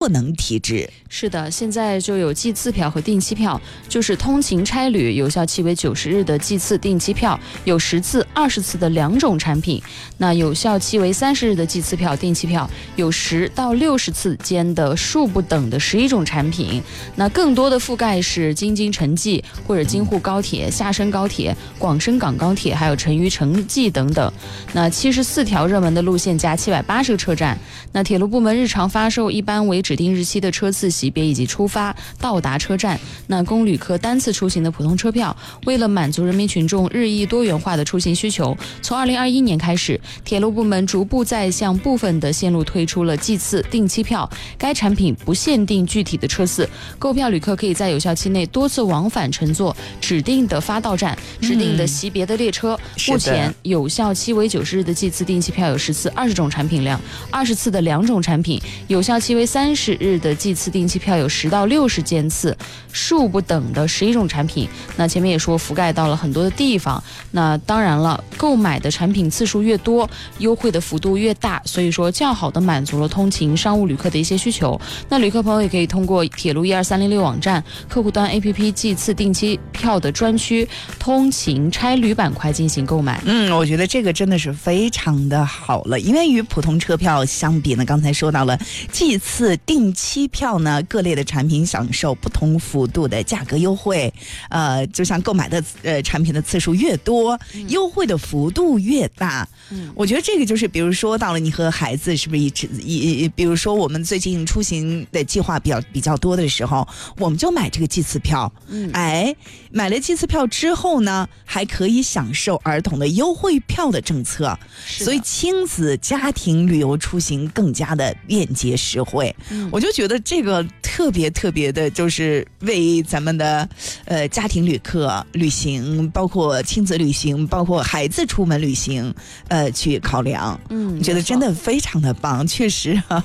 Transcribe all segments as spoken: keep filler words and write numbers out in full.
弱能体质。 是的，现在就有季次票和定期票，就是通勤差旅有效期为九十日的季次定期票，有十次、二十次的两种产品。那有效期为三十日的季次票、定期票，有十到六十次间的数不等的十一种产品。那更多的覆盖是京津城际或者京沪高铁、厦深高铁、广深港高铁，还有成渝城际等等。那七十四条热门的路线加七百八十个车站。那铁路部门日常发售一般为指定日期的车次级别以及出发到达车站。那供旅客单次出行的普通车票，为了满足人民群众日益多元化的出行需求，从二零二一年开始，铁路部门逐步在向部分的线路推出了季次定期票。该产品不限定具体的车次，购票旅客可以在有效期内多次往返乘坐指定的发到站、指定的级别的列车。 嗯、 目前有效期为九十日的季次定期票有十次、二十种产品量，二十次的两种产品。有效期为三十日的季次定期票有十到六十间次，数不等的十一种产品。那前面也说覆盖到了很多的地方。那当然了，购买的产品次数越多，优惠的幅度越大，所以说较好的满足了通勤商务旅客的一些需求。那旅客朋友也可以通过铁路一二三零六网站客户端 A P P 季次定期票的专区通勤差旅板块进行购买。 嗯，我觉得这个真的是非常的好了，因为与普通车票相比呢，刚才说到了季次定期票呢，各类的产品享受不同幅度的价格优惠。呃，就像购买的呃产品的次数越多，嗯、优惠的幅度越大。嗯，我觉得这个就是比如说到了你和孩子是不是一直一比如说我们最近出行的计划比较比较多的时候，我们就买这个季次票。嗯，哎，买了季次票之后呢，还可以享受儿童的优惠票的政策，所以亲子家庭旅游出行更加的便捷实惠。嗯，我就觉得这个特别特别的，就是为咱们的呃家庭旅客旅行，包括亲子旅行，包括孩子出门旅行，呃去考量。嗯，觉得真的非常的棒，确实啊。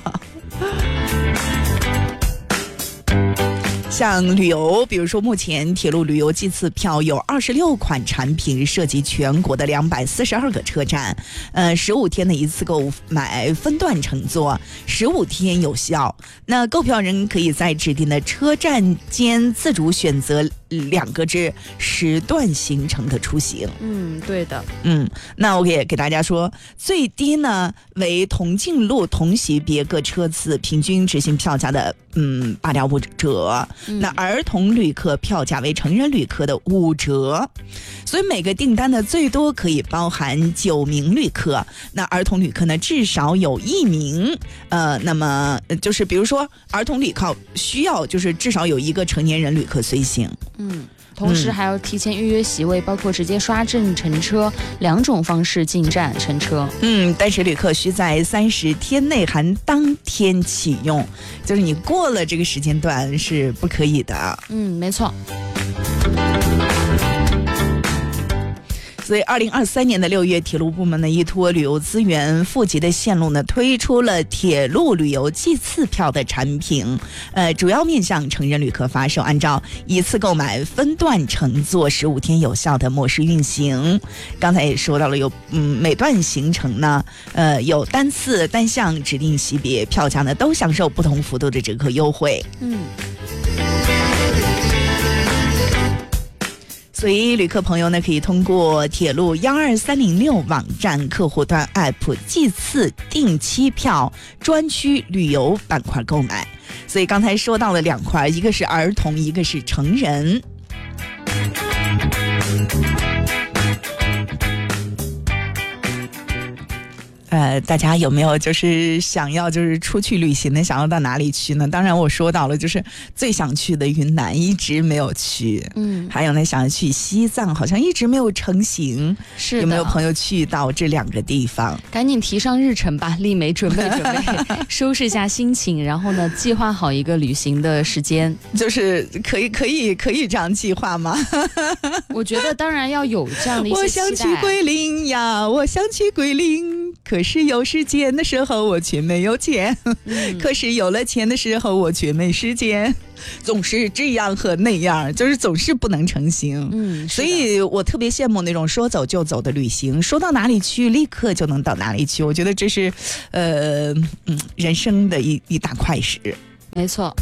像旅游，比如说目前铁路旅游季次票有二十六款产品，涉及全国的两百四十二个车站，呃，十五天的一次购买，分段乘坐，十五天有效。那购票人可以在指定的车站间自主选择两个至时段行程的出行。 嗯，对的。 嗯，那我也给大家说，最低呢为同进路同级别各车次平均执行票价的嗯八点五折。嗯、那儿童旅客票价为成人旅客的五折，所以每个订单呢最多可以包含九名旅客。那儿童旅客呢至少有一名，呃，那么就是比如说儿童旅客需要就是至少有一个成年人旅客随行。 嗯。同时还要提前预约席位，嗯、包括直接刷证乘车两种方式进站乘车。嗯， 但是旅客需在三十天内含当天启用，就是你过了这个时间段是不可以的。 嗯，没错。 所以二零二三年的六月，铁路部门呢依托旅游资源富集的线路呢，推出了铁路旅游季次票的产品，呃，主要面向成人旅客发售，按照一次购买、分段乘坐、十五天有效的模式运行。刚才也说到了有，嗯，每段行程呢，呃，有单次、单项指定级别票价呢，都享受不同幅度的折扣优惠。嗯。所以旅客朋友呢，可以通过铁路幺二三零六网站客户端 App 季次定期票专区旅游板块购买。所以刚才说到了两块，一个是儿童，一个是成人。呃，大家有没有就是想要就是出去旅行的，想要到哪里去呢？当然我说到了，就是最想去的云南一直没有去，嗯，还有呢想要去西藏，好像一直没有成行。 是的， 有没有朋友去到这两个地方？ 赶紧提上日程吧，丽梅准备准备，收拾一下心情，然后呢计划好一个旅行的时间。 就是可以可以可以这样计划吗？ 我觉得当然要有这样的一些期待。 我想去桂林呀，我想去桂林。可是有时间的时候我却没有钱，嗯、可是有了钱的时候我却没时间，总是这样和那样，就是总是不能成行。嗯，所以我特别羡慕那种说走就走的旅行，说到哪里去立刻就能到哪里去，我觉得这是呃嗯人生的一一大快事。 没错。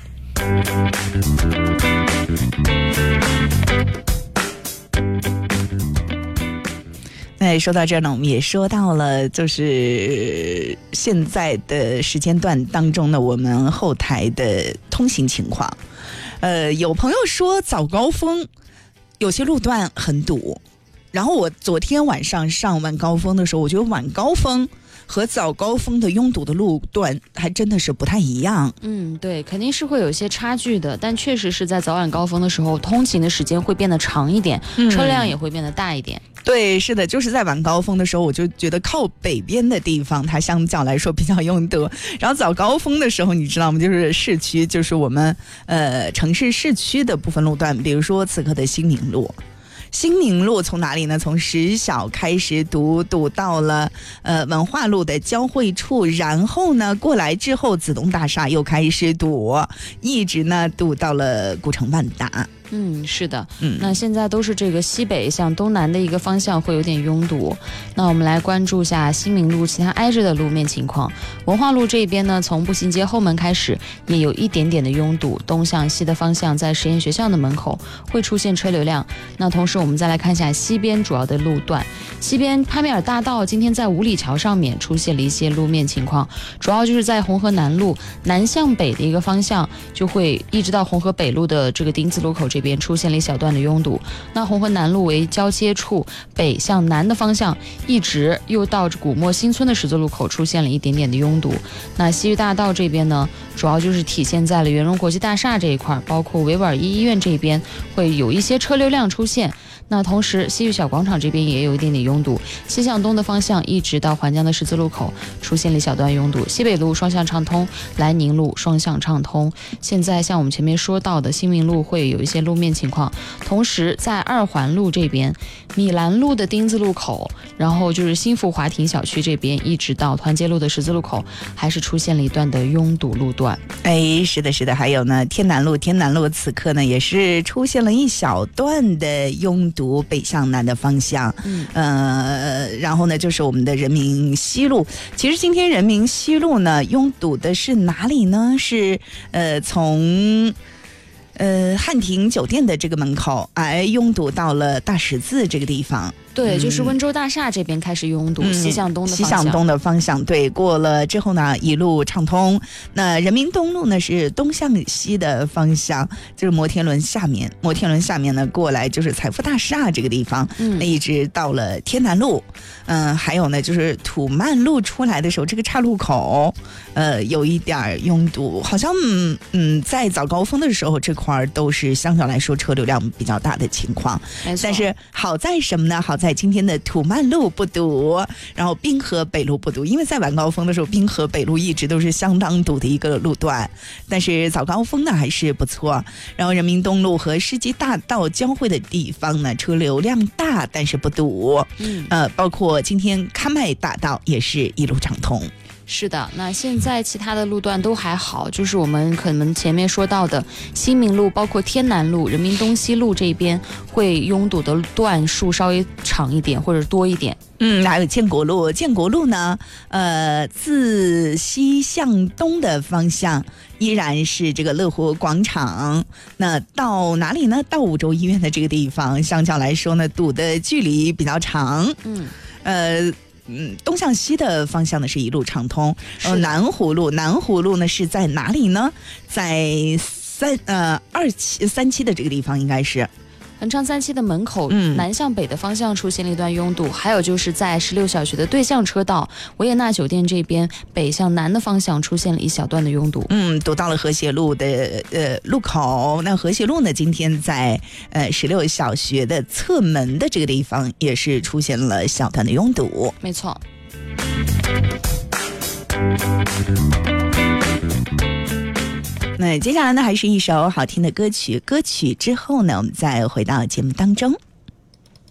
那说到这儿呢，我们也说到了，就是现在的时间段当中呢，我们后台的通行情况。呃，有朋友说早高峰有些路段很堵，然后我昨天晚上上晚高峰的时候，我觉得晚高峰和早高峰的拥堵的路段还真的是不太一样。 嗯，对，肯定是会有一些差距的，但确实是在早晚高峰的时候，通勤的时间会变得长一点，嗯、车辆也会变得大一点。 对，是的，就是在晚高峰的时候，我就觉得靠北边的地方，它相较来说比较拥堵。然后早高峰的时候，你知道吗？就是市区，就是我们呃城市市区的部分路段，比如说此刻的新民路。新民路从哪里呢？从石小开始堵，堵到了呃文化路的交汇处，然后呢过来之后，子东大厦又开始堵，一直呢堵到了古城万达。 嗯，是的，嗯，那现在都是这个西北向东南的一个方向会有点拥堵。那我们来关注一下新民路其他挨着的路面情况。文化路这边呢，从步行街后门开始也有一点点的拥堵，东向西的方向在实验学校的门口会出现车流量。那同时我们再来看一下西边主要的路段，西边潘米尔大道今天在五里桥上面出现了一些路面情况，主要就是在红河南路南向北的一个方向，就会一直到红河北路的这个丁字路口这边出现了一小段的拥堵。那红河南路为交接处，北向南的方向一直又到古墨新村的十字路口出现了一点点的拥堵。那西域大道这边呢，主要就是体现在了圆融国际大厦这一块，包括维吾尔一医院这边会有一些车流量出现。那同时西域小广场这边也有一点点拥堵，西向东的方向一直到环江的十字路口出现了一小段拥堵，西北路双向畅通，兰宁路双向畅通。现在像我们前面说到的新民路会有一些路面情况，同时在二环路这边米兰路的丁字路口，然后就是新福华庭小区这边一直到团结路的十字路口还是出现了一段的拥堵路段。 哎，是的是的，还有呢天南路天南路此刻呢也是出现了一小段的拥堵，北向南的方向。嗯，呃，然后呢就是我们的人民西路。其实今天人民西路呢拥堵的是哪里呢？是呃从呃汉庭酒店的这个门口，哎，拥堵到了大十字这个地方。 对，就是温州大厦这边开始拥堵，嗯、西向东的方向。 西向东的方向，对，过了之后呢，一路畅通。那人民东路呢是东向西的方向，就是摩天轮下面，摩天轮下面呢过来就是财富大厦这个地方，嗯，那一直到了天南路，嗯、呃，还有呢就是土曼路出来的时候，这个岔路口，呃，有一点拥堵，好像嗯，在早高峰的时候这块都是相对来说车流量比较大的情况。但是好在什么呢？好在在今天的土曼路不堵，然后滨河北路不堵，因为在晚高峰的时候滨河北路一直都是相当堵的一个路段，但是早高峰呢还是不错。然后人民东路和世纪大道交汇的地方呢车流量大，但是不堵。嗯，呃，包括今天喀麦大道也是一路畅通。 是的，那现在其他的路段都还好，就是我们可能前面说到的新民路，包括天南路、人民东西路这边会拥堵的段数稍微长一点或者多一点。 嗯，还有建国路，建国路呢，呃，自西向东的方向依然是这个乐活广场。那到哪里呢？到五洲医院的这个地方，相较来说呢，堵的距离比较长。嗯，呃。嗯，东向西的方向呢是一路畅通。呃，南湖路，南湖路呢是在哪里呢？在三呃二期三期的这个地方，应该是恒昌三期的门口，嗯，南向北的方向出现了一段拥堵，还有就是在十六小学的对向车道维也纳酒店这边北向南的方向出现了一小段的拥堵。 嗯，堵到了和谐路的呃路口。那和谐路呢，今天在呃十六小学的侧门的这个地方也是出现了小段的拥堵。 没错。 那接下来呢，还是一首好听的歌曲。歌曲之后呢，我们再回到节目当中。